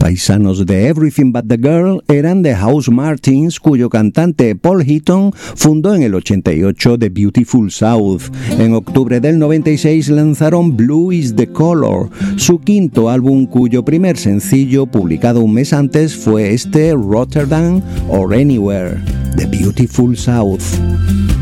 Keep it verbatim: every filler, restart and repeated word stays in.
paisanos de Everything But The Girl eran The Housemartins, cuyo cantante Paul Heaton fundó en el ochenta y ocho The Beautiful South. En octubre del noventa y seis lanzaron Blue Is The Color, su quinto álbum, cuyo primer sencillo, publicado un mes antes, fue este Rotterdam or Anywhere, The Beautiful South.